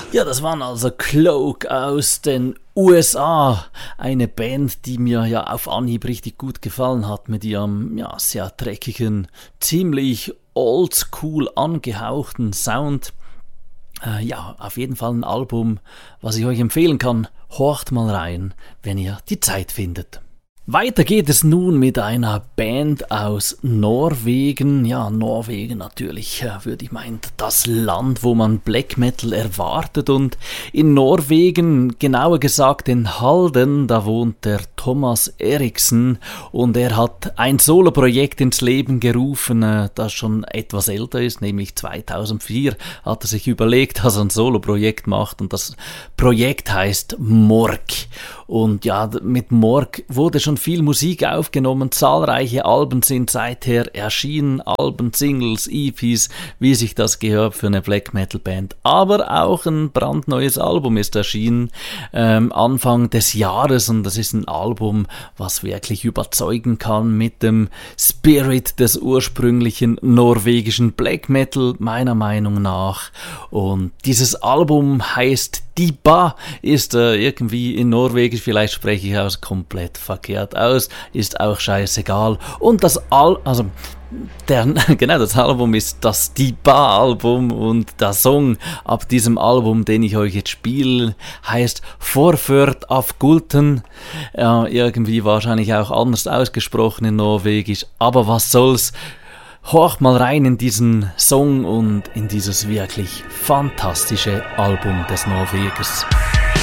Ja, das waren also Cloak aus den USA. Eine Band, die mir ja auf Anhieb richtig gut gefallen hat mit ihrem sehr dreckigen, ziemlich oldschool angehauchten Sound. Auf jeden Fall ein Album, was ich euch empfehlen kann. Horcht mal rein, wenn ihr die Zeit findet. Weiter geht es nun mit einer Band aus Norwegen. Ja, Norwegen natürlich, würde ich meinen, das Land, wo man Black Metal erwartet. Und in Norwegen, genauer gesagt in Halden, da wohnt der Thomas Eriksen. Und er hat ein Soloprojekt ins Leben gerufen, das schon etwas älter ist, nämlich 2004 hat er sich überlegt, dass er ein Soloprojekt macht. Und das Projekt heißt Mork. Und ja, mit Mork wurde schon viel Musik aufgenommen, zahlreiche Alben sind seither erschienen, Alben, Singles, EPs, wie sich das gehört für eine Black Metal Band. Aber auch ein brandneues Album ist erschienen Anfang des Jahres und das ist ein Album, was wirklich überzeugen kann mit dem Spirit des ursprünglichen norwegischen Black Metal, meiner Meinung nach. Und dieses Album heißt Diba, ist irgendwie in Norwegisch, vielleicht spreche ich es komplett verkehrt aus, ist auch scheißegal. Und das Album ist das Diba-Album und der Song ab diesem Album, den ich euch jetzt spiele, heißt Forført av Gulten. Irgendwie wahrscheinlich auch anders ausgesprochen in Norwegisch, aber was soll's. Horcht mal rein in diesen Song und in dieses wirklich fantastische Album des Norwegers.